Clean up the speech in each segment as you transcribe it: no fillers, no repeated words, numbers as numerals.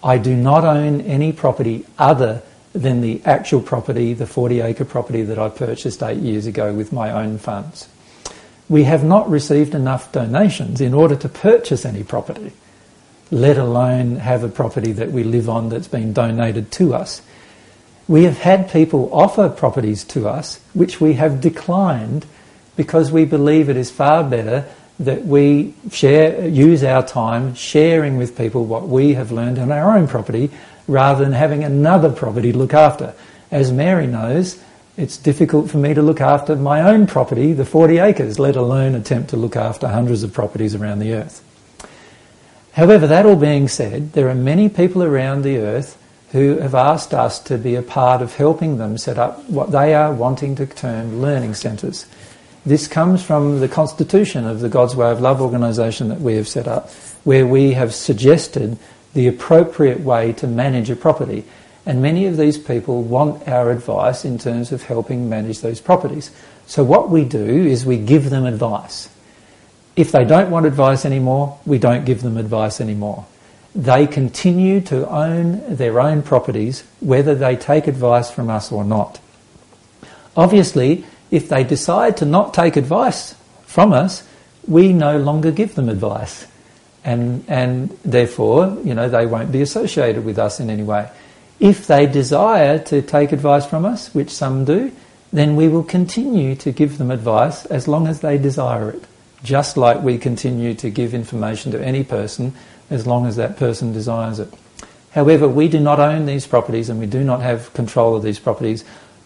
I do not own any property other than the actual property, the 40-acre property that I purchased 8 years ago with my own funds. We have not received enough donations in order to purchase any property, let alone have a property that we live on that's been donated to us. We have had people offer properties to us which we have declined because we believe it is far better that we use our time sharing with people what we have learned on our own property rather than having another property to look after. As Mary knows, it's difficult for me to look after my own property, the 40 acres, let alone attempt to look after hundreds of properties around the earth. However, that all being said, there are many people around the earth who have asked us to be a part of helping them set up what they are wanting to term learning centres. This comes from the constitution of the God's Way of Love organisation that we have set up, where we have suggested the appropriate way to manage a property. And many of these people want our advice in terms of helping manage those properties. So what we do is we give them advice. If they don't want advice anymore, we don't give them advice anymore. They continue to own their own properties, whether they take advice from us or not. Obviously, if they decide to not take advice from us, we no longer give them advice. And therefore, they won't be associated with us in any way. If they desire to take advice from us, which some do, then we will continue to give them advice as long as they desire it. Just like we continue to give information to any person as long as that person desires it. However, we do not own these properties and we do not have control of these properties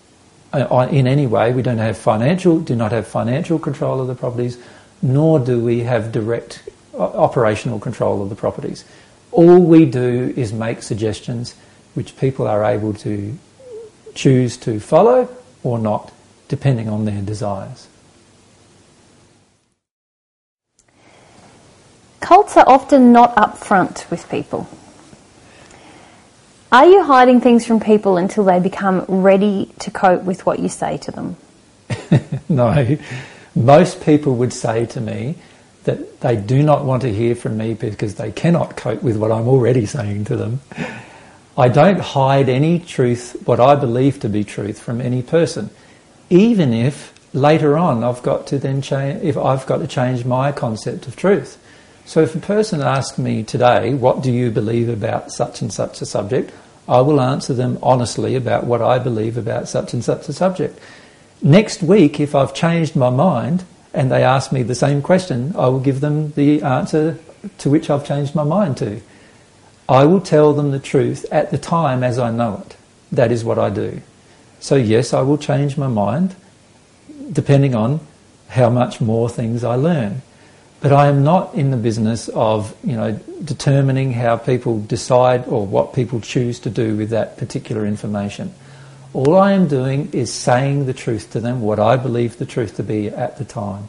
in any way. We do not have financial control of the properties, nor do we have direct operational control of the properties. All we do is make suggestions which people are able to choose to follow or not, depending on their desires. Cults are often not upfront with people. Are you hiding things from people until they become ready to cope with what you say to them? No. Most people would say to me that they do not want to hear from me because they cannot cope with what I'm already saying to them. I don't hide any truth, what I believe to be truth, from any person, even if later on I've got to change my concept of truth. So if a person asks me today, what do you believe about such and such a subject, I will answer them honestly about what I believe about such and such a subject. Next week, if I've changed my mind and they ask me the same question, I will give them the answer to which I've changed my mind to. I will tell them the truth at the time as I know it. That is what I do. So yes, I will change my mind depending on how much more things I learn. But I am not in the business of, determining how people decide or what people choose to do with that particular information. All I am doing is saying the truth to them, what I believe the truth to be at the time.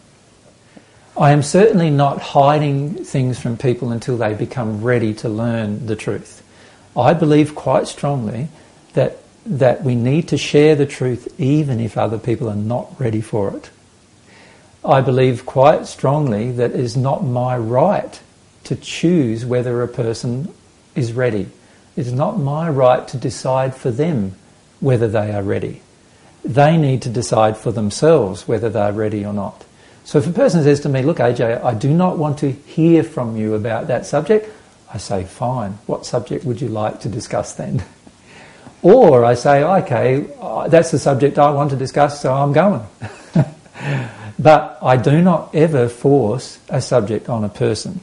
I am certainly not hiding things from people until they become ready to learn the truth. I believe quite strongly that we need to share the truth even if other people are not ready for it. I believe quite strongly that it is not my right to choose whether a person is ready. It is not my right to decide for them whether they are ready. They need to decide for themselves whether they are ready or not. So if a person says to me, look AJ, I do not want to hear from you about that subject, I say, fine, what subject would you like to discuss then? Or I say, okay, that's the subject I want to discuss, so I'm going. But I do not ever force a subject on a person.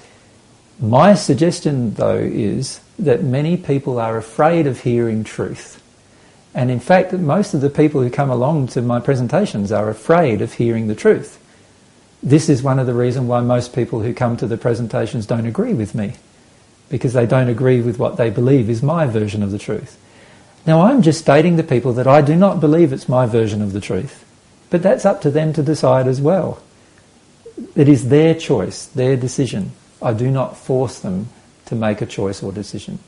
My suggestion, though, is that many people are afraid of hearing truth. And in fact, most of the people who come along to my presentations are afraid of hearing the truth. This is one of the reasons why most people who come to the presentations don't agree with me, because they don't agree with what they believe is my version of the truth. Now, I'm just stating to people that I do not believe it's my version of the truth. But that's up to them to decide as well. It is their choice, their decision. I do not force them to make a choice or decision.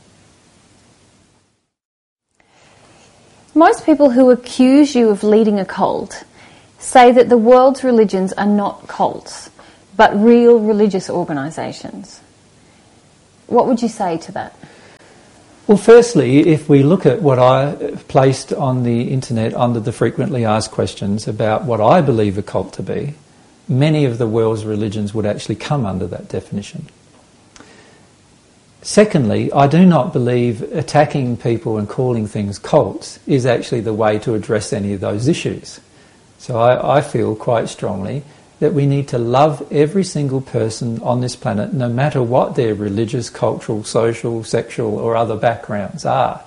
Most people who accuse you of leading a cult say that the world's religions are not cults, but real religious organisations. What would you say to that? Well, firstly, if we look at what I placed on the internet under the frequently asked questions about what I believe a cult to be, many of the world's religions would actually come under that definition. Secondly, I do not believe attacking people and calling things cults is actually the way to address any of those issues. So I feel quite strongly that we need to love every single person on this planet, no matter what their religious, cultural, social, sexual or other backgrounds are.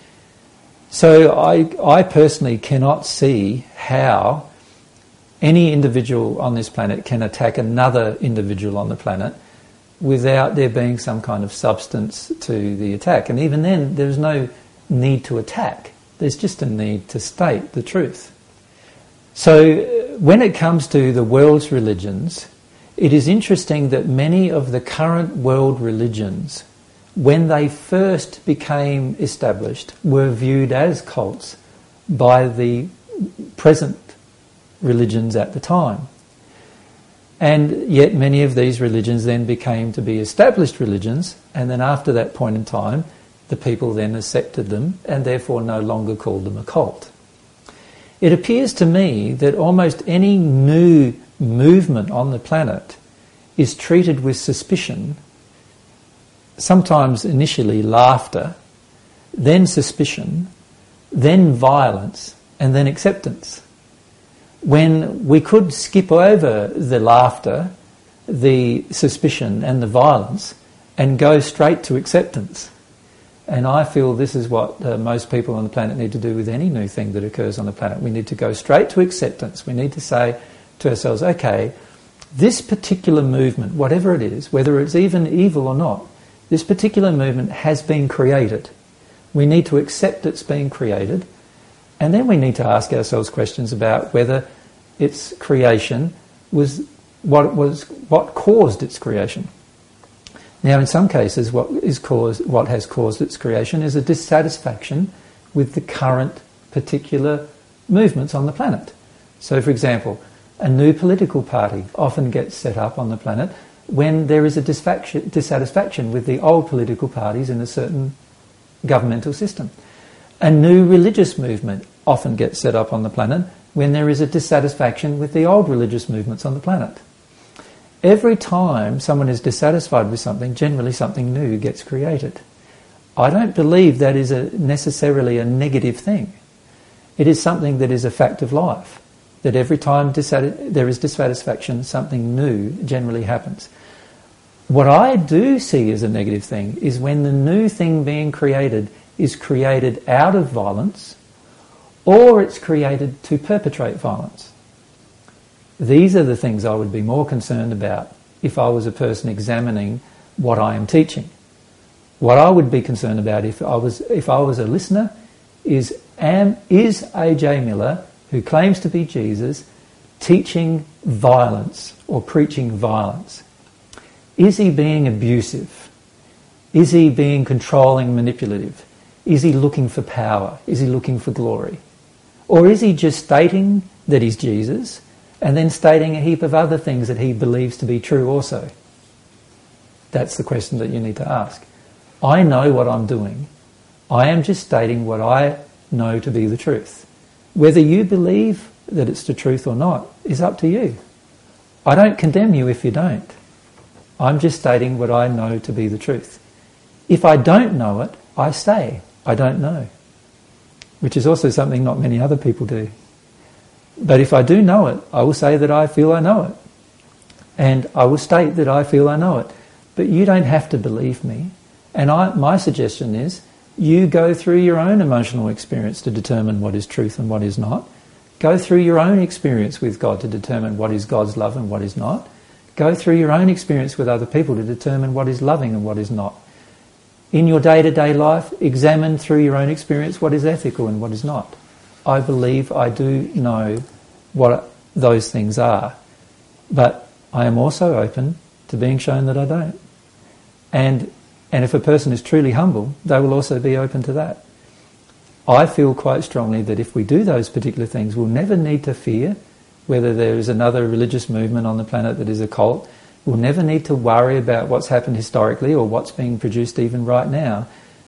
So I personally cannot see how any individual on this planet can attack another individual on the planet without there being some kind of substance to the attack. And even then, there's no need to attack. There's just a need to state the truth. So when it comes to the world's religions, it is interesting that many of the current world religions, when they first became established, were viewed as cults by the present religions at the time. And yet many of these religions then became to be established religions, and then after that point in time, the people then accepted them and therefore no longer called them a cult. It appears to me that almost any new movement on the planet is treated with suspicion, sometimes initially laughter, then suspicion, then violence, and then acceptance. When we could skip over the laughter, the suspicion and the violence and go straight to acceptance. And I feel this is what most people on the planet need to do with any new thing that occurs on the planet. We need to go straight to acceptance. We need to say to ourselves, okay, this particular movement, whatever it is, whether it's even evil or not, this particular movement has been created. We need to accept it's been created, and then we need to ask ourselves questions about whether its creation was what caused its creation. Now, in some cases, what has caused its creation is a dissatisfaction with the current particular movements on the planet. So, for example, a new political party often gets set up on the planet when there is a dissatisfaction with the old political parties in a certain governmental system. A new religious movement often gets set up on the planet when there is a dissatisfaction with the old religious movements on the planet. Every time someone is dissatisfied with something, generally something new gets created. I don't believe that is necessarily a negative thing. It is something that is a fact of life, that every time there is dissatisfaction, something new generally happens. What I do see as a negative thing is when the new thing being created is created out of violence, or it's created to perpetrate violence. These are the things I would be more concerned about if I was a person examining what I am teaching. What I would be concerned about if I was a listener is A.J. Miller, who claims to be Jesus, teaching violence or preaching violence? Is he being abusive? Is he being controlling, manipulative? Is he looking for power? Is he looking for glory? Or is he just stating that he's Jesus and then stating a heap of other things that he believes to be true also? That's the question that you need to ask. I know what I'm doing. I am just stating what I know to be the truth. Whether you believe that it's the truth or not is up to you. I don't condemn you if you don't. I'm just stating what I know to be the truth. If I don't know it, I say I don't know, which is also something not many other people do. But if I do know it, I will say that I feel I know it. And I will state that I feel I know it. But you don't have to believe me. And my suggestion is you go through your own emotional experience to determine what is truth and what is not. Go through your own experience with God to determine what is God's love and what is not. Go through your own experience with other people to determine what is loving and what is not. In your day-to-day life, examine through your own experience what is ethical and what is not. I believe I do know what those things are. But I am also open to being shown that I don't. And if a person is truly humble, they will also be open to that. I feel quite strongly that if we do those particular things, we'll never need to fear whether there is another religious movement on the planet that is a cult. We'll never need to worry about what's happened historically or what's being produced even right now,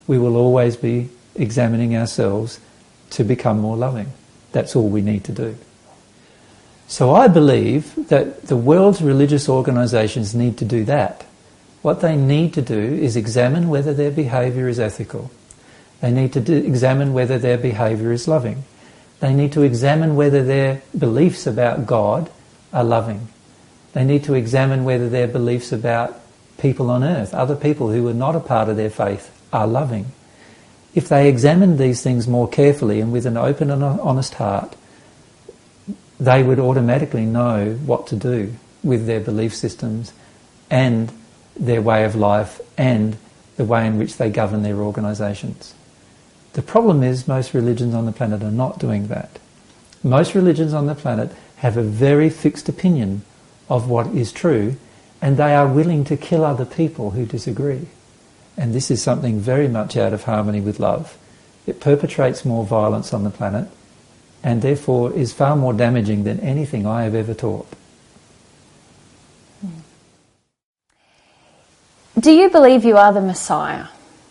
we will always be examining ourselves to become more loving. That's all we need to do. So I believe that the world's religious organisations need to do that. What they need to do is examine whether their behaviour is ethical. They need to examine whether their behaviour is loving. They need to examine whether their beliefs about God are loving. They need to examine whether their beliefs about people on earth, other people who are not a part of their faith, are loving. If they examined these things more carefully and with an open and honest heart, they would automatically know what to do with their belief systems and their way of life and the way in which they govern their organisations. The problem is most religions on the planet are not doing that. Most religions on the planet have a very fixed opinion of what is true, and they are willing to kill other people who disagree. And this is something very much out of harmony with love. It perpetrates more violence on the planet and therefore is far more damaging than anything I have ever taught. Do you believe you are the Messiah?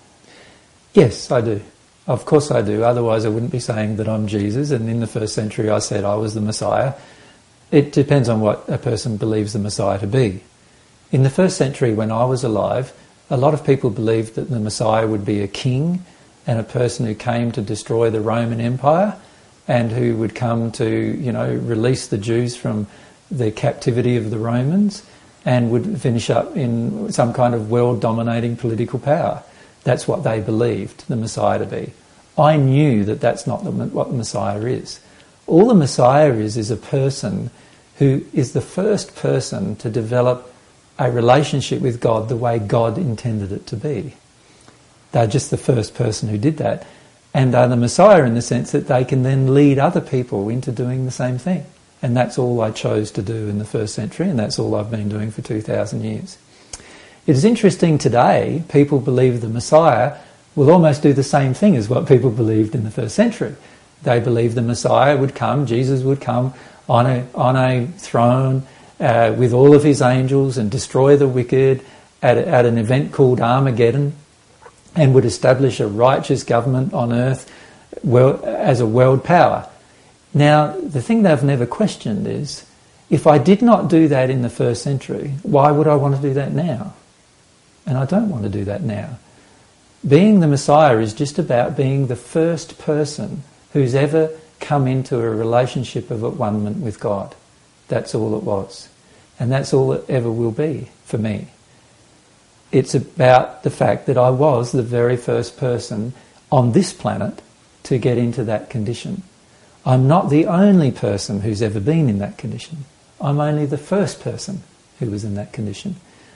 Yes, I do. Of course I do. Otherwise I wouldn't be saying that I'm Jesus, and in the first century I said I was the Messiah. It depends on what a person believes the Messiah to be. In the first century when I was alive, a lot of people believed that the Messiah would be a king and a person who came to destroy the Roman Empire and who would come to, release the Jews from the captivity of the Romans and would finish up in some kind of world-dominating political power. That's what they believed the Messiah to be. I knew that that's not what the Messiah is. All the Messiah is a person who is the first person to develop a relationship with God the way God intended it to be. They're just the first person who did that. And they're the Messiah in the sense that they can then lead other people into doing the same thing. And that's all I chose to do in the first century, and that's all I've been doing for 2,000 years. It is interesting today, people believe the Messiah will almost do the same thing as what people believed in the first century. They believe the Messiah would come, Jesus would come on a throne with all of his angels and destroy the wicked at an event called Armageddon, and would establish a righteous government on earth as a world power. Now, the thing they've never questioned is, if I did not do that in the first century, why would I want to do that now? And I don't want to do that now. Being the Messiah is just about being the first person who's ever come into a relationship of at-one-ment with God. That's all it was. And that's all it ever will be for me. It's about the fact that I was the very first person on this planet to get into that condition. I'm not the only person who's ever been in that condition. I'm only the first person who was in that condition.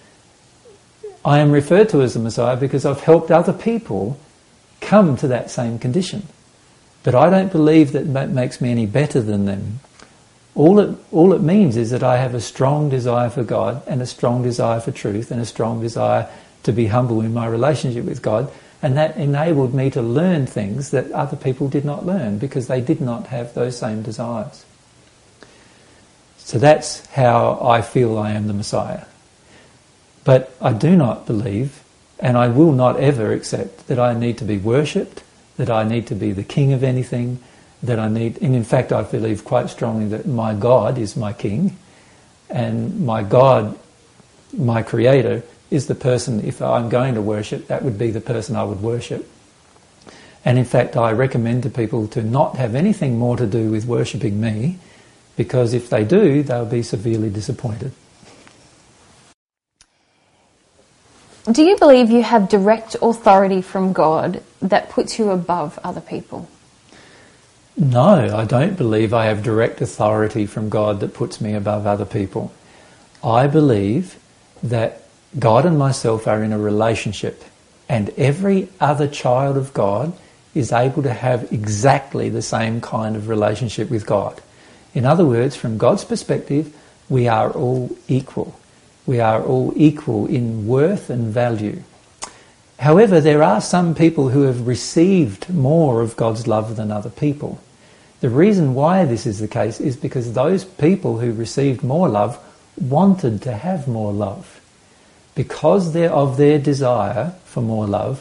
I am referred to as the Messiah because I've helped other people come to that same condition. But I don't believe that makes me any better than them. All it means is that I have a strong desire for God and a strong desire for truth and a strong desire to be humble in my relationship with God, and that enabled me to learn things that other people did not learn because they did not have those same desires. So that's how I feel I am the Messiah. But I do not believe, and I will not ever accept, that I need to be worshipped, that I need to be the king of anything, and in fact I believe quite strongly that my God is my king, and my God, my creator, is the person, if I'm going to worship, that would be the person I would worship. And in fact I recommend to people to not have anything more to do with worshipping me, because if they do, they'll be severely disappointed. Do you believe you have direct authority from God that puts you above other people? No, I don't believe I have direct authority from God that puts me above other people. I believe that God and myself are in a relationship, and every other child of God is able to have exactly the same kind of relationship with God. In other words, from God's perspective, we are all equal. We are all equal in worth and value. However, there are some people who have received more of God's love than other people. The reason why this is the case is because those people who received more love wanted to have more love. Because of their desire for more love,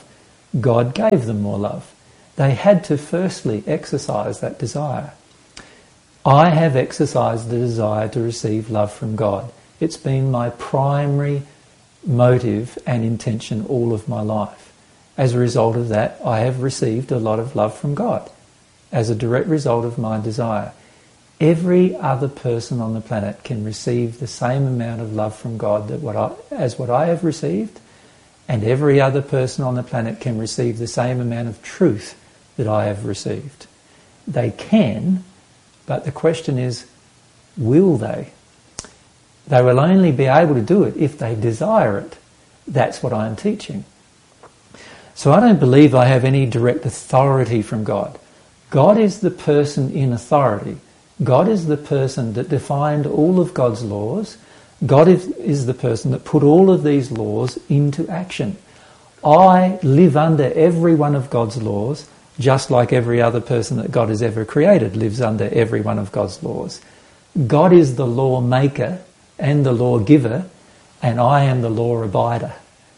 God gave them more love. They had to firstly exercise that desire. I have exercised the desire to receive love from God. It's been my primary motive and intention all of my life. As a result of that, I have received a lot of love from God as a direct result of my desire. Every other person on the planet can receive the same amount of love from God as what I have received, and every other person on the planet can receive the same amount of truth that I have received. They can, but the question is, will they? They will only be able to do it if they desire it. That's what I am teaching. So I don't believe I have any direct authority from God. God is the person in authority. God is the person that defined all of God's laws. God is the person that put all of these laws into action. I live under every one of God's laws, just like every other person that God has ever created lives under every one of God's laws. God is the law maker and the law giver, and I am the law abider.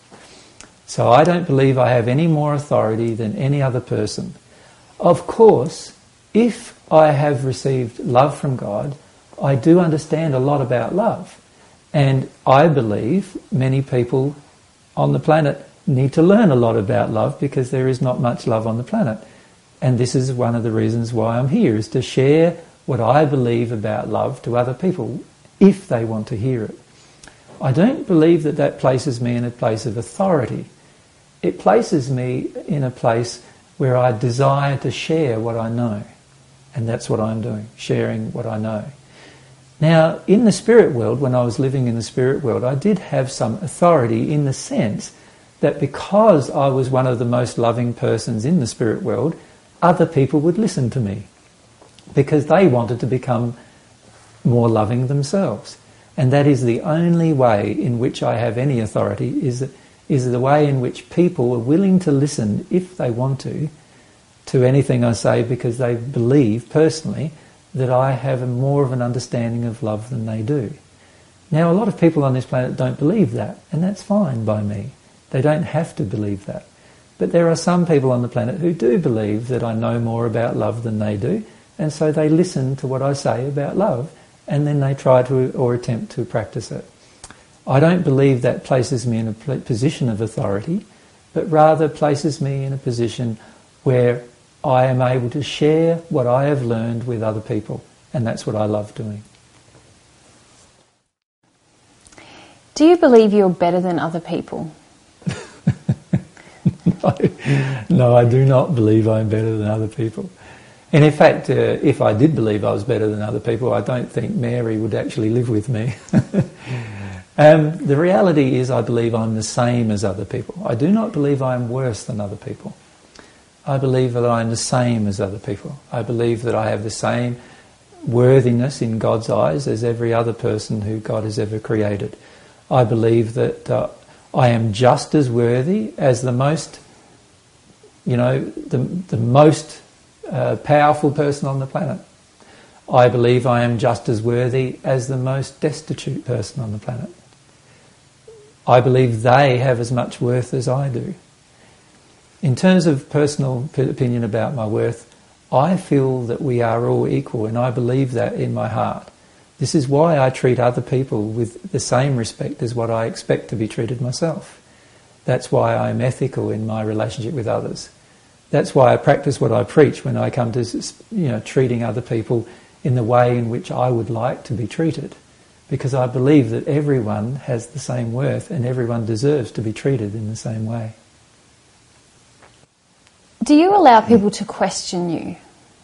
So I don't believe I have any more authority than any other person. Of course, if I have received love from God, I do understand a lot about love. And I believe many people on the planet need to learn a lot about love because there is not much love on the planet. And this is one of the reasons why I'm here, is to share what I believe about love to other people if they want to hear it. I don't believe that that places me in a place of authority. It places me in a place where I desire to share what I know. And that's what I'm doing, sharing what I know. Now, in the spirit world, when I was living in the spirit world, I did have some authority in the sense that because I was one of the most loving persons in the spirit world, other people would listen to me because they wanted to become more loving themselves. And that is the only way in which I have any authority, is the way in which people are willing to listen, if they want to anything I say, because they believe personally that I have more of an understanding of love than they do. Now, a lot of people on this planet don't believe that, and that's fine by me. They don't have to believe that. But there are some people on the planet who do believe that I know more about love than they do, and so they listen to what I say about love, and then they try to or attempt to practice it. I don't believe that places me in a position of authority, but rather places me in a position where I am able to share what I have learned with other people, and that's what I love doing. Do you believe you're better than other people? No, I do not believe I'm better than other people. And in fact, if I did believe I was better than other people, I don't think Mary would actually live with me. The reality is I believe I'm the same as other people. I do not believe I'm worse than other people. I believe that I'm the same as other people. I believe that I have the same worthiness in God's eyes as every other person who God has ever created. I believe that I am just as worthy as the most, the most powerful person on the planet. I believe I am just as worthy as the most destitute person on the planet. I believe they have as much worth as I do. In terms of personal opinion about my worth, I feel that we are all equal, and I believe that in my heart. This is why I treat other people with the same respect as what I expect to be treated myself. That's why I'm ethical in my relationship with others. That's why I practice what I preach when I come to treating other people in the way in which I would like to be treated. Because I believe that everyone has the same worth and everyone deserves to be treated in the same way. Do you allow people to question you?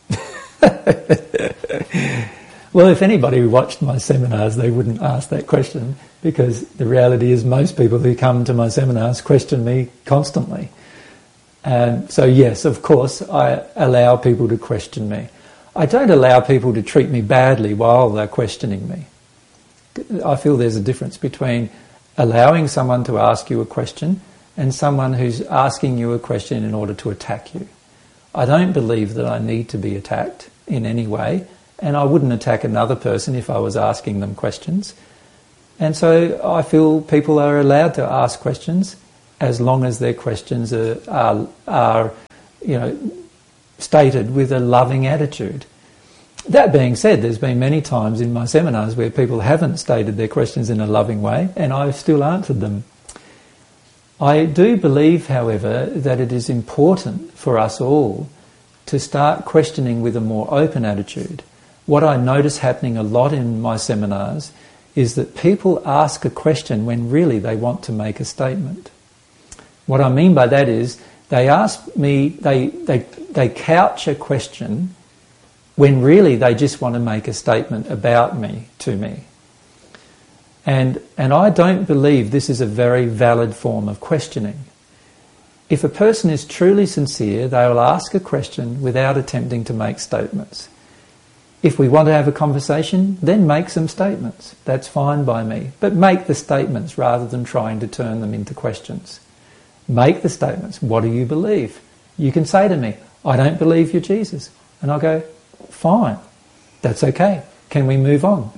Well, if anybody watched my seminars, they wouldn't ask that question, because the reality is most people who come to my seminars question me constantly. So yes, of course, I allow people to question me. I don't allow people to treat me badly while they're questioning me. I feel there's a difference between allowing someone to ask you a question and someone who's asking you a question in order to attack you. I don't believe that I need to be attacked in any way, and I wouldn't attack another person if I was asking them questions. And so I feel people are allowed to ask questions, as long as their questions are stated with a loving attitude. That being said, there's been many times in my seminars where people haven't stated their questions in a loving way, and I've still answered them. I do believe, however, that it is important for us all to start questioning with a more open attitude. What I notice happening a lot in my seminars is that people ask a question when really they want to make a statement. What I mean by that is they ask me, they couch a question when really they just want to make a statement about me to me. And I don't believe this is a very valid form of questioning. If a person is truly sincere, they will ask a question without attempting to make statements. If we want to have a conversation, then make some statements. That's fine by me. But make the statements rather than trying to turn them into questions. Make the statements. What do you believe? You can say to me, I don't believe you're Jesus. And I'll go, fine. That's okay. Can we move on?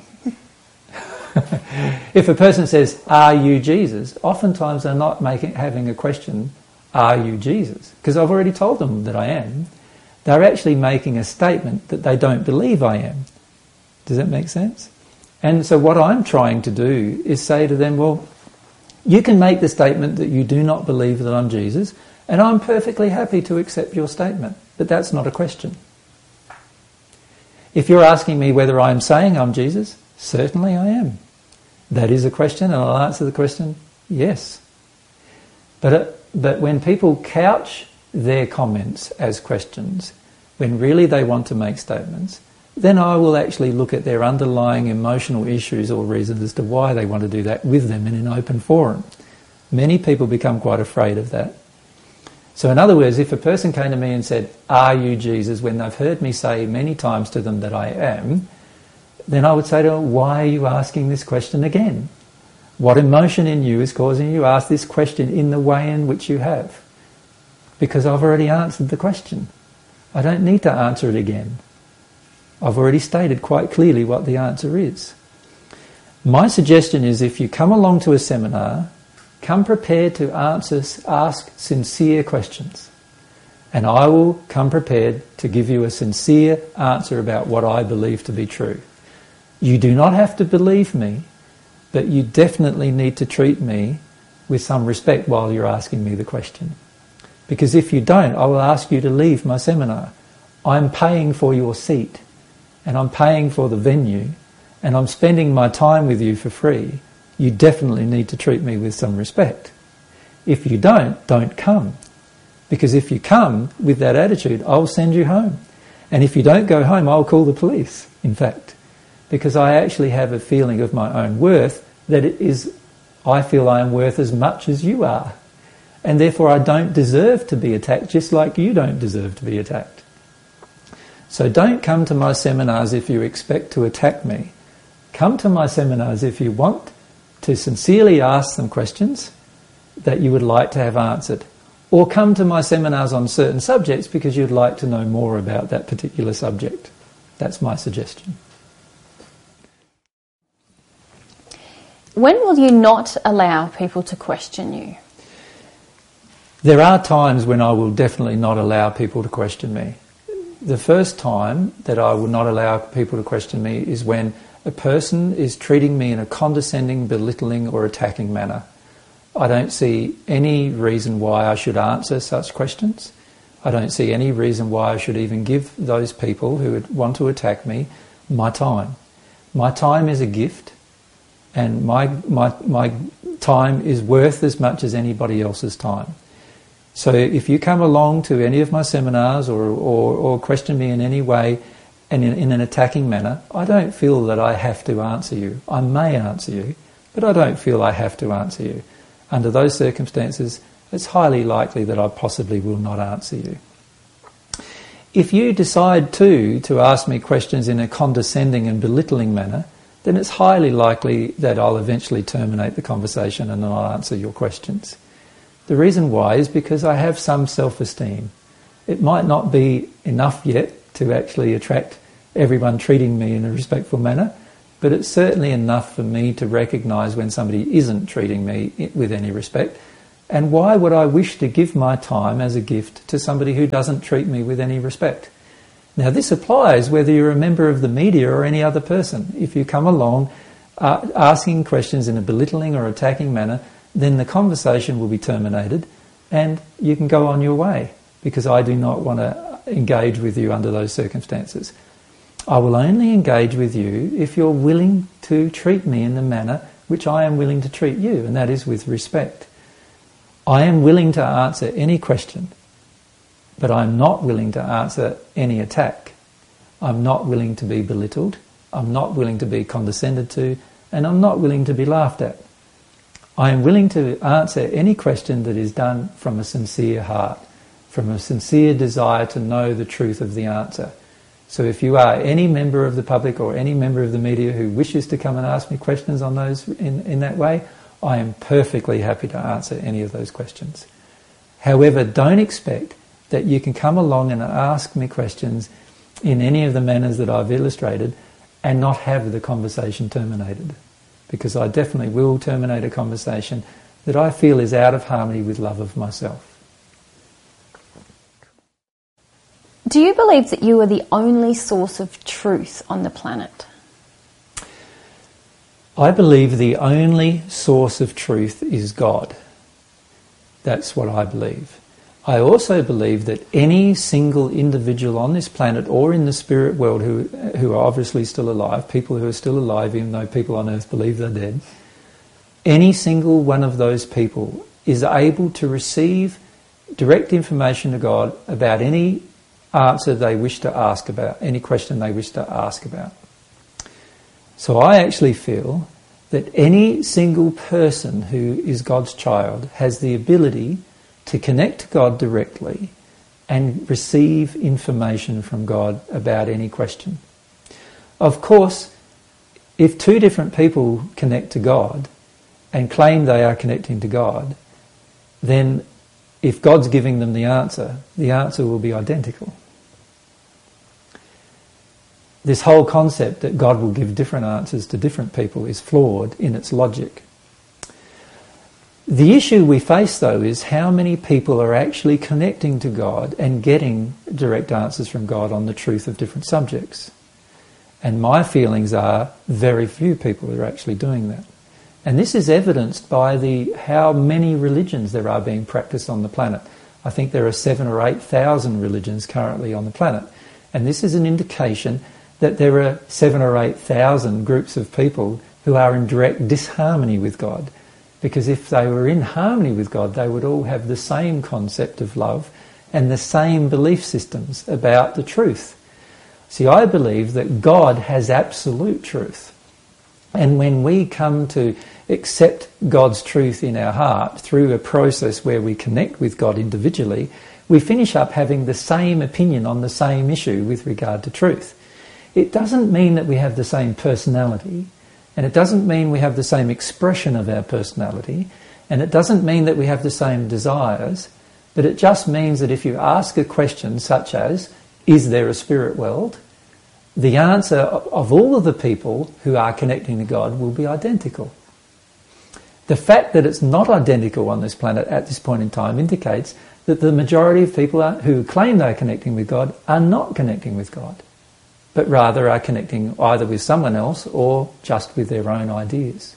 If a person says, are you Jesus? Oftentimes they're not having a question, are you Jesus? Because I've already told them that I am. They're actually making a statement that they don't believe I am. Does that make sense? And so what I'm trying to do is say to them, well, you can make the statement that you do not believe that I'm Jesus, and I'm perfectly happy to accept your statement, but that's not a question. If you're asking me whether I'm saying I'm Jesus, certainly I am. That is a question, and I'll answer the question, yes. But when people couch their comments as questions, when really they want to make statements, then I will actually look at their underlying emotional issues or reasons as to why they want to do that with them in an open forum. Many people become quite afraid of that. So in other words, if a person came to me and said, are you Jesus, when they've heard me say many times to them that I am, then I would say to them, why are you asking this question again? What emotion in you is causing you to ask this question in the way in which you have? Because I've already answered the question. I don't need to answer it again. I've already stated quite clearly what the answer is. My suggestion is if you come along to a seminar, come prepared to ask sincere questions. And I will come prepared to give you a sincere answer about what I believe to be true. You do not have to believe me, but you definitely need to treat me with some respect while you're asking me the question. Because if you don't, I will ask you to leave my seminar. I'm paying for your seat, and I'm paying for the venue, and I'm spending my time with you for free. You definitely need to treat me with some respect. If you don't come. Because if you come with that attitude, I'll send you home. And if you don't go home, I'll call the police, in fact. Because I actually have a feeling of my own worth that I feel I am worth as much as you are. And therefore I don't deserve to be attacked, just like you don't deserve to be attacked. So don't come to my seminars if you expect to attack me. Come to my seminars if you want to sincerely ask some questions that you would like to have answered. Or come to my seminars on certain subjects because you'd like to know more about that particular subject. That's my suggestion. When will you not allow people to question you? There are times when I will definitely not allow people to question me. The first time that I will not allow people to question me is when a person is treating me in a condescending, belittling or attacking manner. I don't see any reason why I should answer such questions. I don't see any reason why I should even give those people who would want to attack me my time. My time is a gift, and my time is worth as much as anybody else's time. So if you come along to any of my seminars or question me in any way and in an attacking manner, I don't feel that I have to answer you. I may answer you, but I don't feel I have to answer you. Under those circumstances, it's highly likely that I possibly will not answer you. If you decide to ask me questions in a condescending and belittling manner, then it's highly likely that I'll eventually terminate the conversation and I'll answer your questions. The reason why is because I have some self-esteem. It might not be enough yet to actually attract everyone treating me in a respectful manner, but it's certainly enough for me to recognise when somebody isn't treating me with any respect, And why would I wish to give my time as a gift to somebody who doesn't treat me with any respect? Now this applies whether you're a member of the media or any other person. If you come along asking questions in a belittling or attacking manner, then the conversation will be terminated and you can go on your way, because I do not want to engage with you under those circumstances. I will only engage with you if you're willing to treat me in the manner which I am willing to treat you, and that is with respect. I am willing to answer any question, but I'm not willing to answer any attack. I'm not willing to be belittled, I'm not willing to be condescended to, and I'm not willing to be laughed at. I am willing to answer any question that is done from a sincere heart, from a sincere desire to know the truth of the answer. So if you are any member of the public or any member of the media who wishes to come and ask me questions on those in that way, I am perfectly happy to answer any of those questions. However, don't expect that you can come along and ask me questions in any of the manners that I've illustrated and not have the conversation terminated. Because I definitely will terminate a conversation that I feel is out of harmony with love of myself. Do you believe that you are the only source of truth on the planet? I believe the only source of truth is God. That's what I believe. I also believe that any single individual on this planet or in the spirit world who are obviously still alive, people who are still alive even though people on earth believe they're dead, any single one of those people is able to receive direct information to God about any answer they wish to ask about, any question they wish to ask about. So I actually feel that any single person who is God's child has the ability to connect to God directly and receive information from God about any question. Of course, if two different people connect to God and claim they are connecting to God, then if God's giving them the answer will be identical. This whole concept that God will give different answers to different people is flawed in its logic. The issue we face, though, is how many people are actually connecting to God and getting direct answers from God on the truth of different subjects. And my feelings are very few people are actually doing that. And this is evidenced by how many religions there are being practiced on the planet. I think there are 7,000 or 8,000 religions currently on the planet. And this is an indication that there are 7,000 or 8,000 groups of people who are in direct disharmony with God. Because if they were in harmony with God, they would all have the same concept of love and the same belief systems about the truth. See, I believe that God has absolute truth. And when we come to accept God's truth in our heart through a process where we connect with God individually, we finish up having the same opinion on the same issue with regard to truth. It doesn't mean that we have the same personality, and it doesn't mean we have the same expression of our personality, and it doesn't mean that we have the same desires, but it just means that if you ask a question such as, is there a spirit world? The answer of all of the people who are connecting to God will be identical. The fact that it's not identical on this planet at this point in time indicates that the majority of people who claim they're connecting with God are not connecting with God, but rather are connecting either with someone else or just with their own ideas.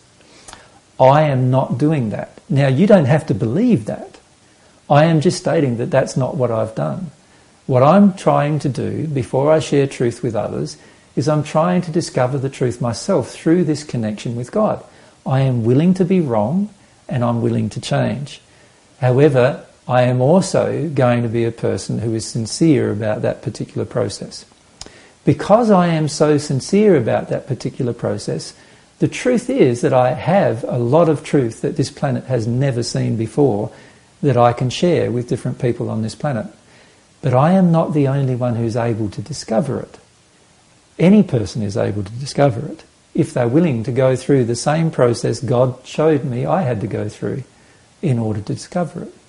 I am not doing that. Now, you don't have to believe that. I am just stating that that's not what I've done. What I'm trying to do before I share truth with others is I'm trying to discover the truth myself through this connection with God. I am willing to be wrong and I'm willing to change. However, I am also going to be a person who is sincere about that particular process. Because I am so sincere about that particular process, the truth is that I have a lot of truth that this planet has never seen before that I can share with different people on this planet. But I am not the only one who's able to discover it. Any person is able to discover it if they're willing to go through the same process God showed me I had to go through in order to discover it.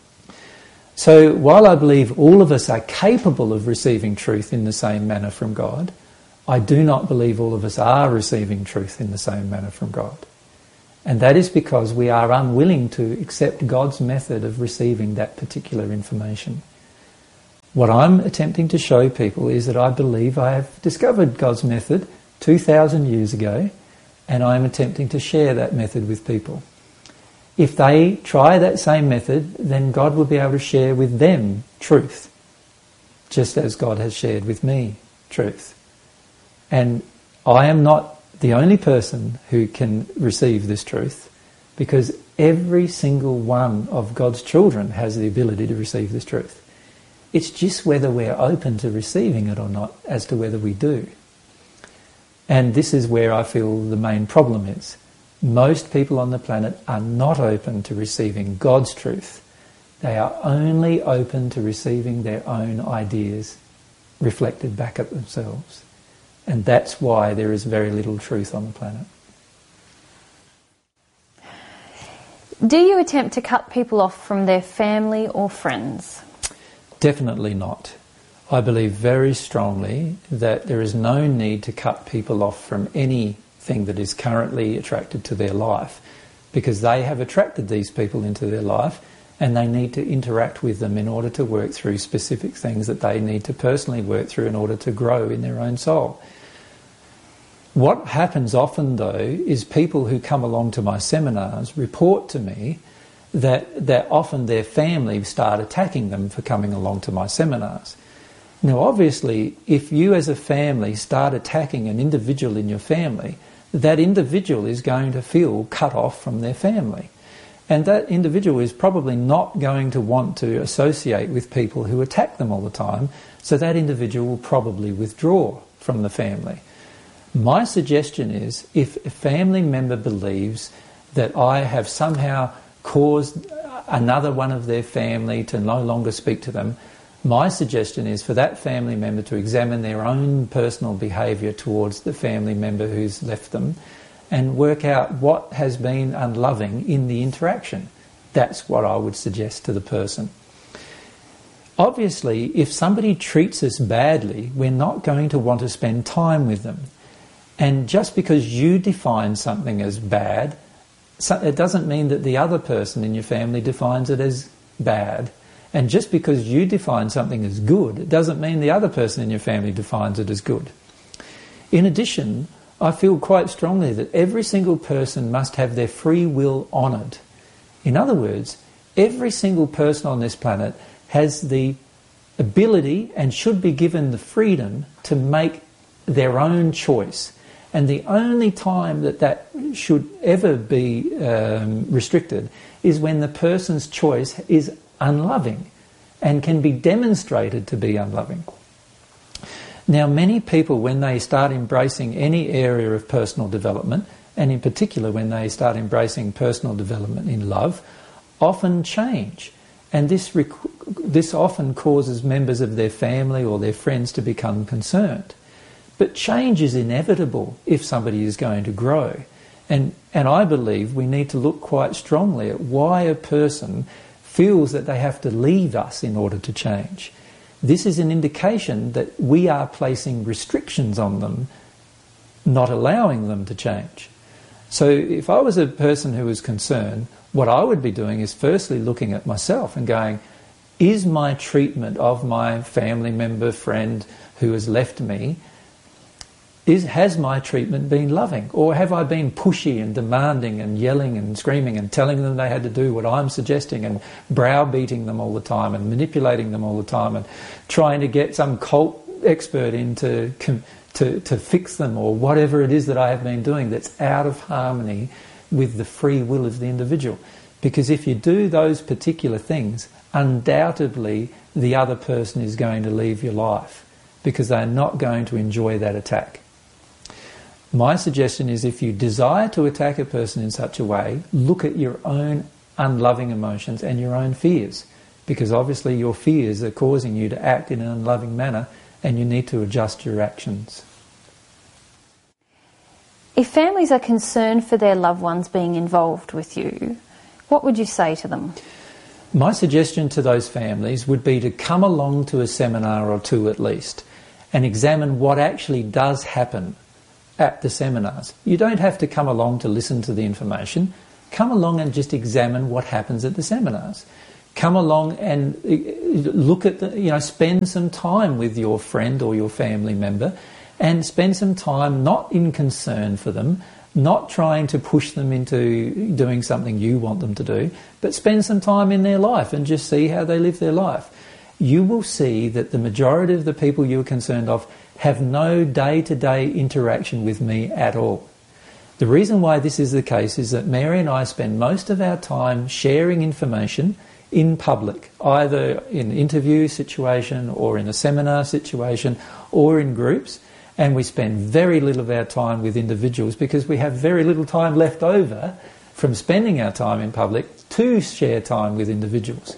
So while I believe all of us are capable of receiving truth in the same manner from God, I do not believe all of us are receiving truth in the same manner from God. And that is because we are unwilling to accept God's method of receiving that particular information. What I'm attempting to show people is that I believe I have discovered God's method 2,000 years ago, and I'm attempting to share that method with people. If they try that same method, then God will be able to share with them truth, just as God has shared with me truth. And I am not the only person who can receive this truth, because every single one of God's children has the ability to receive this truth. It's just whether we're open to receiving it or not as to whether we do. And this is where I feel the main problem is. Most people on the planet are not open to receiving God's truth. They are only open to receiving their own ideas reflected back at themselves. And that's why there is very little truth on the planet. Do you attempt to cut people off from their family or friends? Definitely not. I believe very strongly that there is no need to cut people off from anything that is currently attracted to their life, because they have attracted these people into their life and they need to interact with them in order to work through specific things that they need to personally work through in order to grow in their own soul. What happens often, though, is people who come along to my seminars report to me that often their family start attacking them for coming along to my seminars. Now, obviously, if you as a family start attacking an individual in your family, that individual is going to feel cut off from their family. And that individual is probably not going to want to associate with people who attack them all the time, so that individual will probably withdraw from the family. My suggestion is, if a family member believes that I have somehow caused another one of their family to no longer speak to them, my suggestion is for that family member to examine their own personal behaviour towards the family member who's left them and work out what has been unloving in the interaction. That's what I would suggest to the person. Obviously, if somebody treats us badly, we're not going to want to spend time with them. And just because you define something as bad, it doesn't mean that the other person in your family defines it as bad. And just because you define something as good, it doesn't mean the other person in your family defines it as good. In addition, I feel quite strongly that every single person must have their free will honoured. In other words, every single person on this planet has the ability and should be given the freedom to make their own choice. And the only time that should ever be restricted is when the person's choice is unloving and can be demonstrated to be unloving. Now, many people, when they start embracing any area of personal development, and in particular when they start embracing personal development in love, often change. And this often causes members of their family or their friends to become concerned. But change is inevitable if somebody is going to grow. And I believe we need to look quite strongly at why a person feels that they have to leave us in order to change. This is an indication that we are placing restrictions on them, not allowing them to change. So if I was a person who was concerned, what I would be doing is firstly looking at myself and going, is my treatment of my family member, friend who has left me, has my treatment been loving? Or have I been pushy and demanding and yelling and screaming and telling them they had to do what I'm suggesting and browbeating them all the time and manipulating them all the time and trying to get some cult expert in to fix them, or whatever it is that I have been doing that's out of harmony with the free will of the individual? Because if you do those particular things, undoubtedly the other person is going to leave your life because they're not going to enjoy that attack. My suggestion is, if you desire to attack a person in such a way, look at your own unloving emotions and your own fears, because obviously your fears are causing you to act in an unloving manner and you need to adjust your actions. If families are concerned for their loved ones being involved with you, what would you say to them? My suggestion to those families would be to come along to a seminar or two at least and examine what actually does happen at the seminars. You don't have to come along to listen to the information. Come along and just examine what happens at the seminars. Come along and look at spend some time with your friend or your family member, and spend some time not in concern for them, not trying to push them into doing something you want them to do, but spend some time in their life and just see how they live their life. You will see that the majority of the people you're concerned of have no day-to-day interaction with me at all. The reason why this is the case is that Mary and I spend most of our time sharing information in public, either in an interview situation or in a seminar situation or in groups, and we spend very little of our time with individuals because we have very little time left over from spending our time in public to share time with individuals.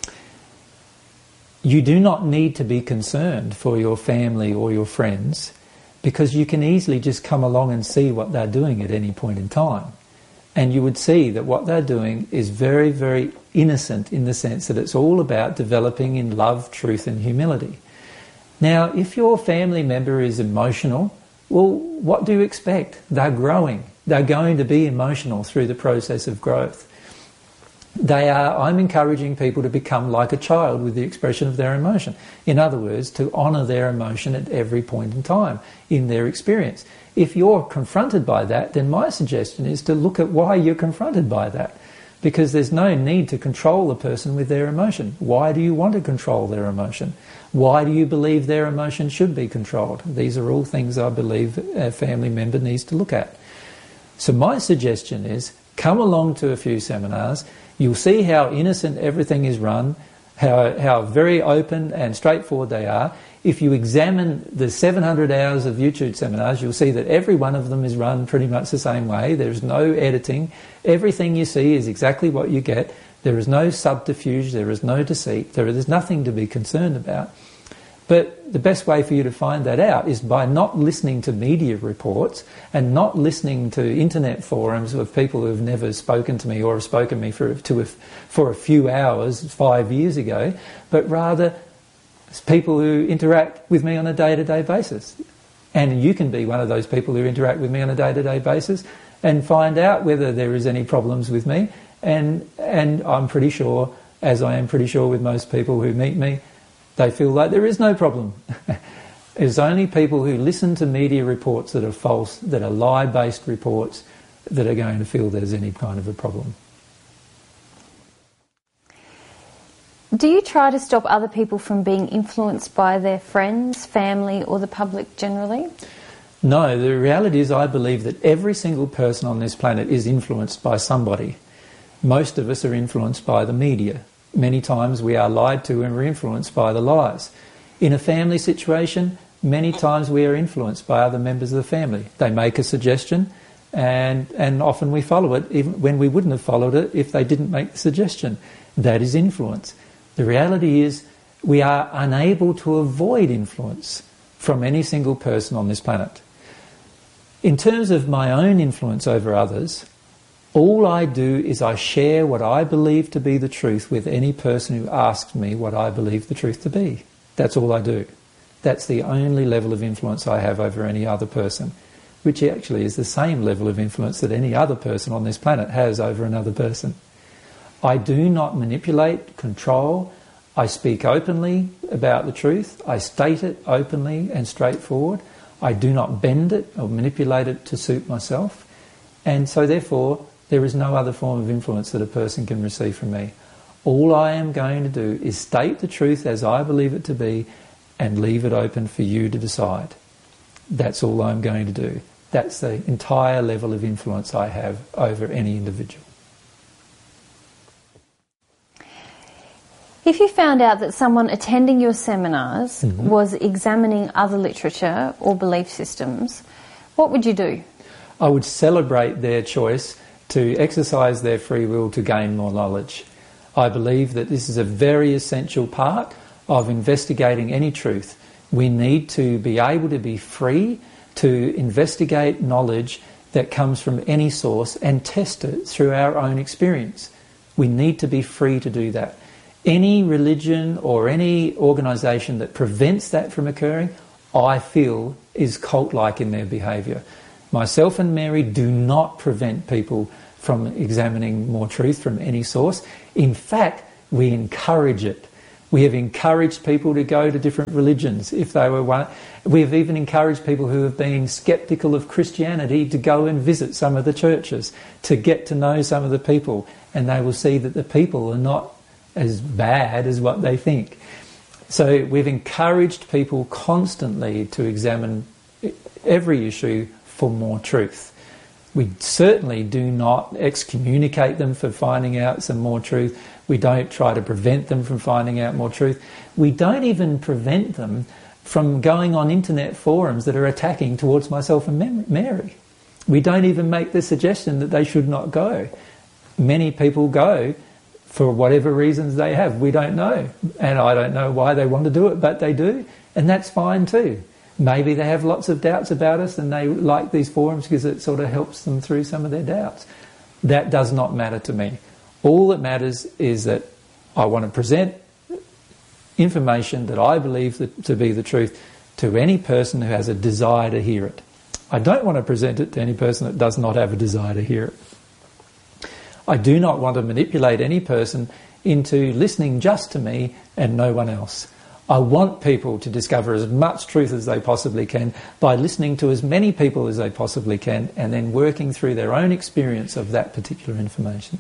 You do not need to be concerned for your family or your friends, because you can easily just come along and see what they're doing at any point in time. And you would see that what they're doing is very, very innocent, in the sense that it's all about developing in love, truth and humility. Now, if your family member is emotional, well, what do you expect? They're growing. They're going to be emotional through the process of growth. I'm encouraging people to become like a child with the expression of their emotion. In other words, to honour their emotion at every point in time in their experience. If you're confronted by that, then my suggestion is to look at why you're confronted by that. Because there's no need to control a person with their emotion. Why do you want to control their emotion? Why do you believe their emotion should be controlled? These are all things I believe a family member needs to look at. So my suggestion is, come along to a few seminars. You'll see how innocent everything is run, how very open and straightforward they are. If you examine the 700 hours of YouTube seminars, you'll see that every one of them is run pretty much the same way. There's no editing. Everything you see is exactly what you get. There is no subterfuge. There is no deceit. There's nothing to be concerned about. But the best way for you to find that out is by not listening to media reports and not listening to internet forums of people who have never spoken to me or have spoken to me for a few hours 5 years ago, but rather people who interact with me on a day-to-day basis. And you can be one of those people who interact with me on a day-to-day basis and find out whether there is any problems with me. And I'm pretty sure, as I am pretty sure with most people who meet me, they feel like there is no problem. It's only people who listen to media reports that are false, that are lie-based reports, that are going to feel there's any kind of a problem. Do you try to stop other people from being influenced by their friends, family, or the public generally? No, the reality is I believe that every single person on this planet is influenced by somebody. Most of us are influenced by the media. Many times we are lied to and we're influenced by the lies. In a family situation, many times we are influenced by other members of the family. They make a suggestion and often we follow it, even when we wouldn't have followed it if they didn't make the suggestion. That is influence. The reality is we are unable to avoid influence from any single person on this planet. In terms of my own influence over others, all I do is I share what I believe to be the truth with any person who asks me what I believe the truth to be. That's all I do. That's the only level of influence I have over any other person, which actually is the same level of influence that any other person on this planet has over another person. I do not manipulate, control. I speak openly about the truth. I state it openly and straightforward. I do not bend it or manipulate it to suit myself. And so therefore, there is no other form of influence that a person can receive from me. All I am going to do is state the truth as I believe it to be and leave it open for you to decide. That's all I'm going to do. That's the entire level of influence I have over any individual. If you found out that someone attending your seminars was examining other literature or belief systems, what would you do? I would celebrate their choice to exercise their free will to gain more knowledge. I believe that this is a very essential part of investigating any truth. We need to be able to be free to investigate knowledge that comes from any source and test it through our own experience. We need to be free to do that. Any religion or any organisation that prevents that from occurring, I feel, is cult-like in their behaviour. Myself and Mary do not prevent people from examining more truth from any source. In fact, we encourage it. We have encouraged people to go to different religions if they were one. We have even encouraged people who have been sceptical of Christianity to go and visit some of the churches, to get to know some of the people, and they will see that the people are not as bad as what they think. So we've encouraged people constantly to examine every issue for more truth. We certainly do not excommunicate them for finding out some more truth. We don't try to prevent them from finding out more truth. We don't even prevent them from going on internet forums that are attacking towards myself and Mary. We don't even make the suggestion that they should not go. Many people go for whatever reasons they have. We don't know. And I don't know why they want to do it, but they do. And that's fine too. Maybe they have lots of doubts about us and they like these forums because it sort of helps them through some of their doubts. That does not matter to me. All that matters is that I want to present information that I believe to be the truth to any person who has a desire to hear it. I don't want to present it to any person that does not have a desire to hear it. I do not want to manipulate any person into listening just to me and no one else. I want people to discover as much truth as they possibly can by listening to as many people as they possibly can and then working through their own experience of that particular information.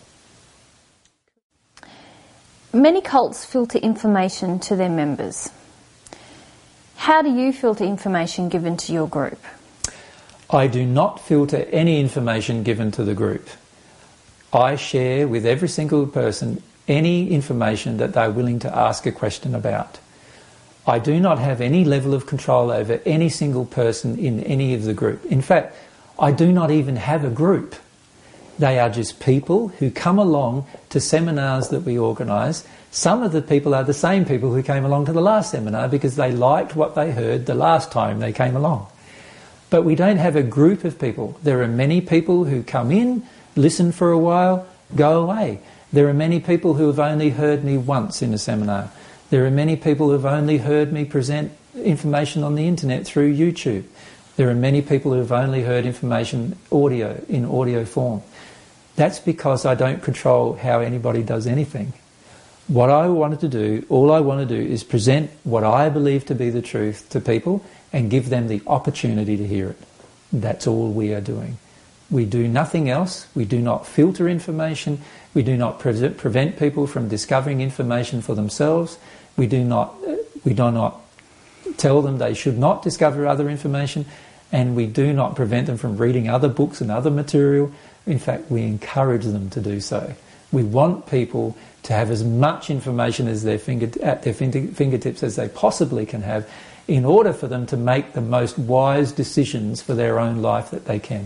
Many cults filter information to their members. How do you filter information given to your group? I do not filter any information given to the group. I share with every single person any information that they're willing to ask a question about. I do not have any level of control over any single person in any of the group. In fact, I do not even have a group. They are just people who come along to seminars that we organise. Some of the people are the same people who came along to the last seminar because they liked what they heard the last time they came along. But we don't have a group of people. There are many people who come in, listen for a while, go away. There are many people who have only heard me once in a seminar. There are many people who have only heard me present information on the internet through YouTube. There are many people who have only heard information in audio form. That's because I don't control how anybody does anything. What I wanted to do, all I want to do is present what I believe to be the truth to people and give them the opportunity to hear it. That's all we are doing. We do nothing else. We do not filter information. We do not prevent people from discovering information for themselves. We do not tell them they should not discover other information, and we do not prevent them from reading other books and other material. In fact, we encourage them to do so. We want people to have as much information as at their fingertips as they possibly can have in order for them to make the most wise decisions for their own life that they can.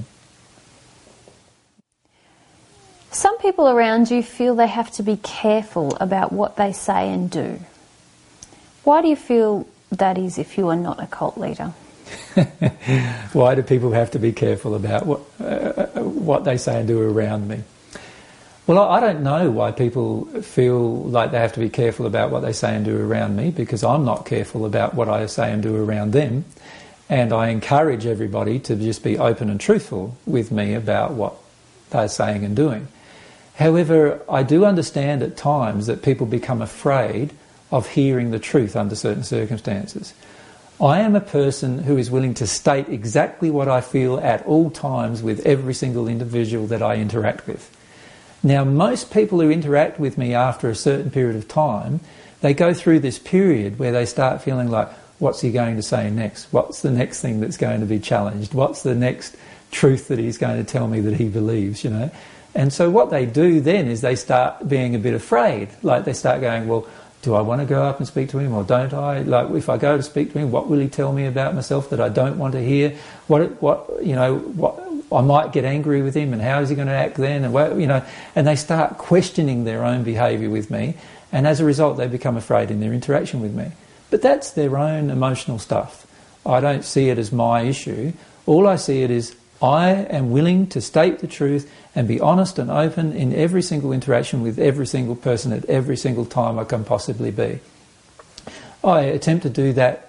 Some people around you feel they have to be careful about what they say and do. Why do you feel that is if you are not a cult leader? Why do people have to be careful about what they say and do around me? Well, I don't know why people feel like they have to be careful about what they say and do around me, because I'm not careful about what I say and do around them. And I encourage everybody to just be open and truthful with me about what they're saying and doing. However, I do understand at times that people become afraid of hearing the truth under certain circumstances. I am a person who is willing to state exactly what I feel at all times with every single individual that I interact with. Now, most people who interact with me after a certain period of time, they go through this period where they start feeling like, what's he going to say next? What's the next thing that's going to be challenged? What's the next truth that he's going to tell me that he believes, you know? And so what they do then is they start being a bit afraid. Like they start going, well, do I want to go up and speak to him or don't I? Like if I go to speak to him, what will he tell me about myself that I don't want to hear? What I might get angry with him, and how is he going to act then? And they start questioning their own behaviour with me, and as a result they become afraid in their interaction with me. But that's their own emotional stuff. I don't see it as my issue. All I see it is I am willing to state the truth and be honest and open in every single interaction with every single person at every single time I can possibly be. I attempt to do that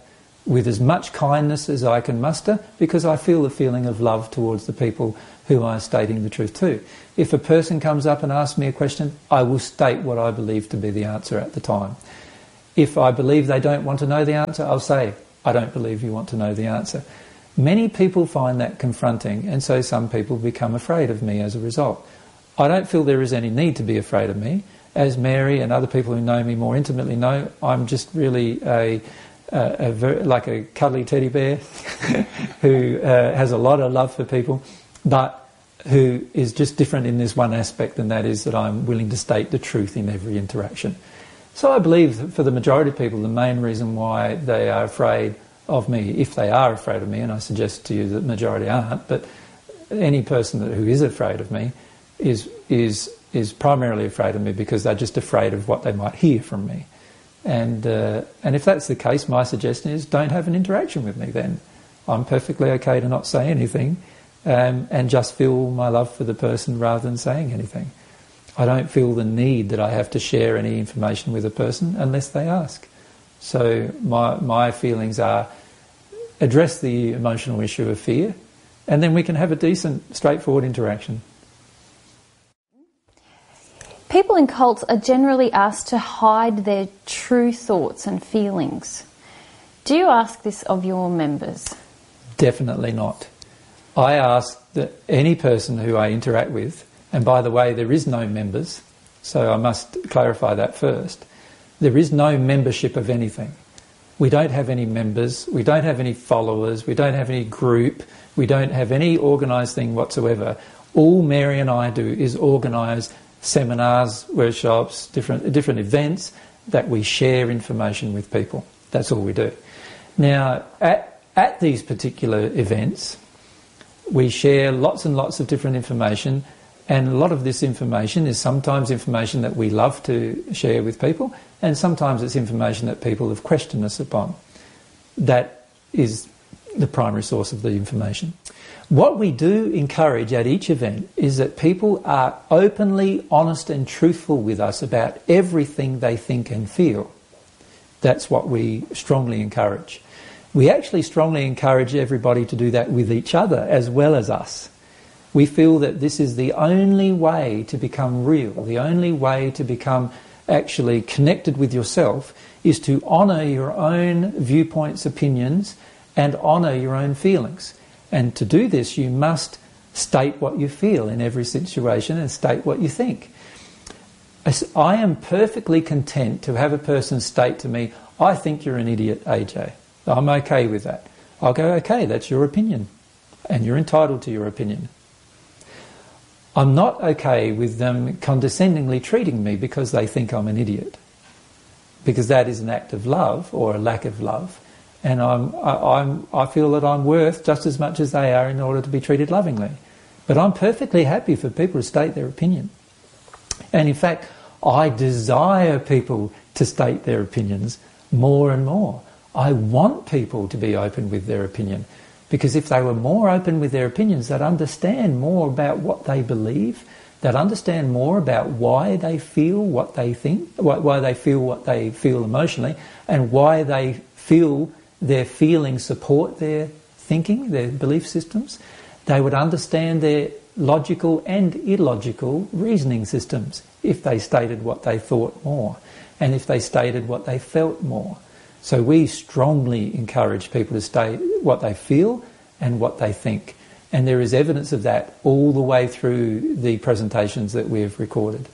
with as much kindness as I can muster, because I feel the feeling of love towards the people who I'm stating the truth to. If a person comes up and asks me a question, I will state what I believe to be the answer at the time. If I believe they don't want to know the answer, I'll say, I don't believe you want to know the answer. Many people find that confronting, and so some people become afraid of me as a result. I don't feel there is any need to be afraid of me. As Mary and other people who know me more intimately know, I'm just really like a cuddly teddy bear who has a lot of love for people, but who is just different in this one aspect, and that is that I'm willing to state the truth in every interaction. So I believe that for the majority of people, the main reason why they are afraid of me, if they are afraid of me, and I suggest to you that the majority aren't, but any person who is afraid of me is primarily afraid of me because they're just afraid of what they might hear from me. And if that's the case, my suggestion is don't have an interaction with me then. I'm perfectly okay to not say anything and just feel my love for the person rather than saying anything. I don't feel the need that I have to share any information with a person unless they ask. So my feelings are address the emotional issue of fear, and then we can have a decent, straightforward interaction. People in cults are generally asked to hide their true thoughts and feelings. Do you ask this of your members? Definitely not. I ask that any person who I interact with, and by the way, there is no members, so I must clarify that first. There is no membership of anything. We don't have any members, we don't have any followers, we don't have any group, we don't have any organised thing whatsoever. All Mary and I do is organise seminars, workshops, different events that we share information with people. That's all we do. Now, at these particular events, we share lots and lots of different information, and a lot of this information is sometimes information that we love to share with people, and sometimes it's information that people have questioned us upon. That is the primary source of the information. What we do encourage at each event is that people are openly honest and truthful with us about everything they think and feel. That's what we strongly encourage. We actually strongly encourage everybody to do that with each other as well as us. We feel that this is the only way to become real, the only way to become actually connected with yourself is to honour your own viewpoints, opinions, and honour your own feelings. And to do this, you must state what you feel in every situation and state what you think. I am perfectly content to have a person state to me, I think you're an idiot, AJ. I'm okay with that. I'll go, okay, that's your opinion, and you're entitled to your opinion. I'm not okay with them condescendingly treating me because they think I'm an idiot, because that is an act of love or a lack of love, and I feel that I'm worth just as much as they are in order to be treated lovingly. But I'm perfectly happy for people to state their opinion. And in fact, I desire people to state their opinions more and more. I want people to be open with their opinion, because if they were more open with their opinions, they'd understand more about what they believe, they'd understand more about why they feel what they think, why they feel what they feel emotionally, and why they feel their feelings support their thinking, their belief systems. They would understand their logical and illogical reasoning systems if they stated what they thought more, and if they stated what they felt more. So we strongly encourage people to state what they feel and what they think. And there is evidence of that all the way through the presentations that we have recorded.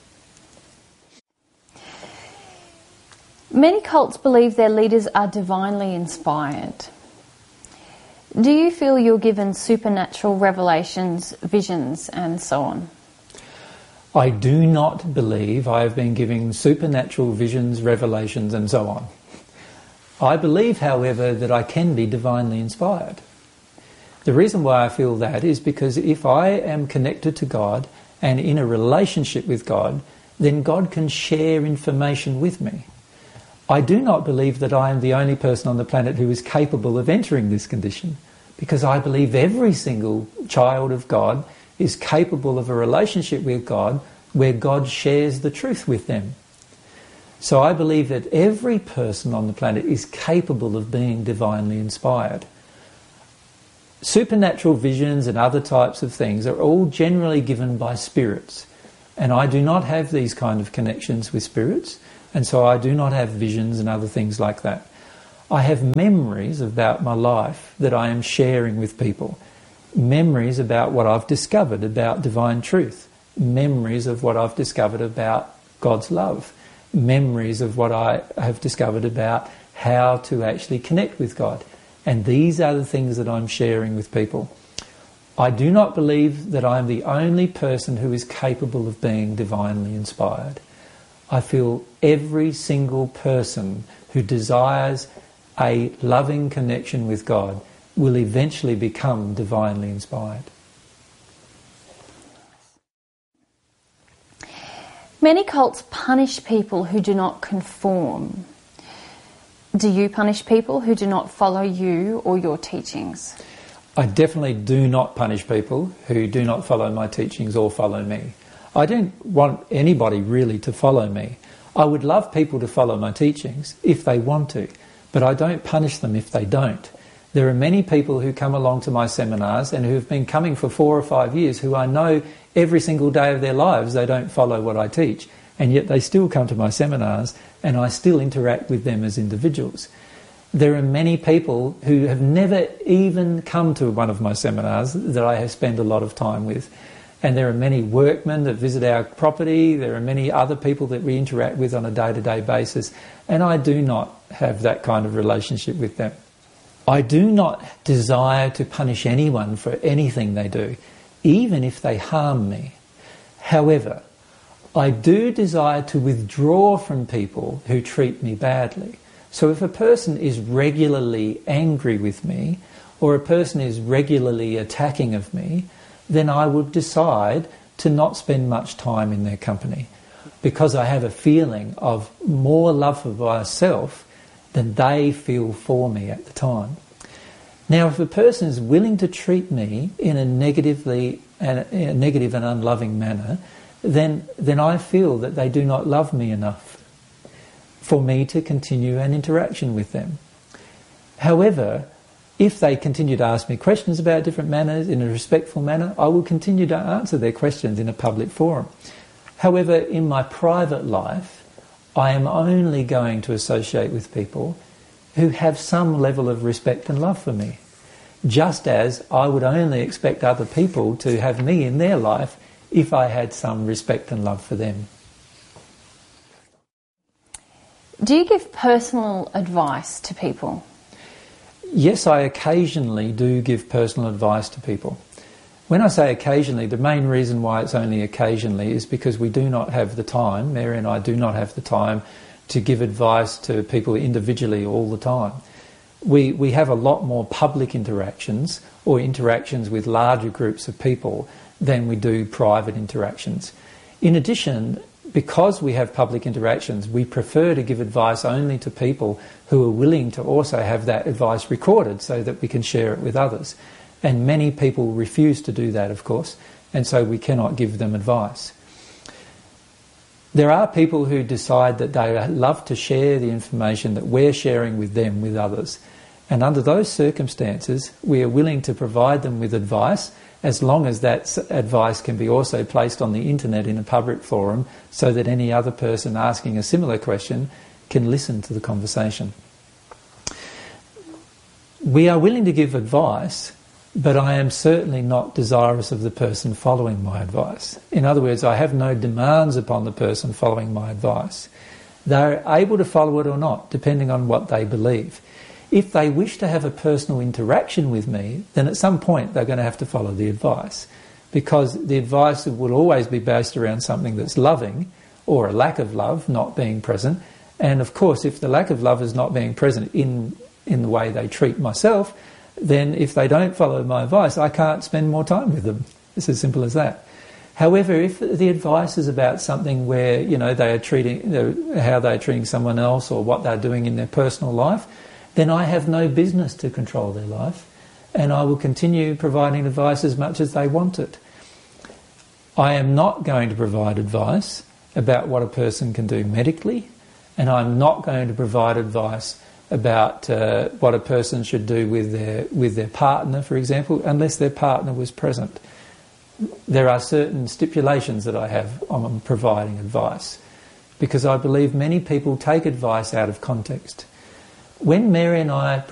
Many cults believe their leaders are divinely inspired. Do you feel you're given supernatural revelations, visions, and so on? I do not believe I have been given supernatural visions, revelations, and so on. I believe, however, that I can be divinely inspired. The reason why I feel that is because if I am connected to God and in a relationship with God, then God can share information with me. I do not believe that I am the only person on the planet who is capable of entering this condition, because I believe every single child of God is capable of a relationship with God where God shares the truth with them. So I believe that every person on the planet is capable of being divinely inspired. Supernatural visions and other types of things are all generally given by spirits. And I do not have these kind of connections with spirits, and so I do not have visions and other things like that. I have memories about my life that I am sharing with people. Memories about what I've discovered about divine truth. Memories of what I've discovered about God's love. Memories of what I have discovered about how to actually connect with God. And these are the things that I'm sharing with people. I do not believe that I'm the only person who is capable of being divinely inspired. I feel every single person who desires a loving connection with God will eventually become divinely inspired. Many cults punish people who do not conform. Do you punish people who do not follow you or your teachings? I definitely do not punish people who do not follow my teachings or follow me. I don't want anybody really to follow me. I would love people to follow my teachings if they want to, but I don't punish them if they don't. There are many people who come along to my seminars and who have been coming for 4 or 5 years who I know every single day of their lives they don't follow what I teach, and yet they still come to my seminars and I still interact with them as individuals. There are many people who have never even come to one of my seminars that I have spent a lot of time with. And there are many workmen that visit our property. There are many other people that we interact with on a day-to-day basis. And I do not have that kind of relationship with them. I do not desire to punish anyone for anything they do, even if they harm me. However, I do desire to withdraw from people who treat me badly. So if a person is regularly angry with me, or a person is regularly attacking of me, then I would decide to not spend much time in their company, because I have a feeling of more love for myself than they feel for me at the time. Now, if a person is willing to treat me in a negative and unloving manner, then I feel that they do not love me enough for me to continue an interaction with them. However, if they continue to ask me questions about different matters in a respectful manner, I will continue to answer their questions in a public forum. However, in my private life, I am only going to associate with people who have some level of respect and love for me, just as I would only expect other people to have me in their life if I had some respect and love for them. Do you give personal advice to people? Yes, I occasionally do give personal advice to people. When I say occasionally, the main reason why it's only occasionally is because we do not have the time, Mary and I do not have the time to give advice to people individually all the time. We have a lot more public interactions or interactions with larger groups of people than we do private interactions. In addition, because we have public interactions, we prefer to give advice only to people who are willing to also have that advice recorded so that we can share it with others. And many people refuse to do that, of course, and so we cannot give them advice. There are people who decide that they love to share the information that we're sharing with them with others. And under those circumstances, we are willing to provide them with advice, as long as that advice can be also placed on the internet in a public forum so that any other person asking a similar question can listen to the conversation. We are willing to give advice, but I am certainly not desirous of the person following my advice. In other words, I have no demands upon the person following my advice. They're able to follow it or not, depending on what they believe. If they wish to have a personal interaction with me, then at some point they're going to have to follow the advice, because the advice will always be based around something that's loving, or a lack of love not being present. And of course, if the lack of love is not being present in the way they treat myself, then if they don't follow my advice, I can't spend more time with them. It's as simple as that. However, if the advice is about something where, they are how they're treating someone else or what they're doing in their personal life, then I have no business to control their life, and I will continue providing advice as much as they want it. I am not going to provide advice about what a person can do medically, And I'm not going to provide advice about what a person should do with their partner, for example, unless their partner was present. There are certain stipulations that I have on providing advice, because I believe many people take advice out of context. When Mary and I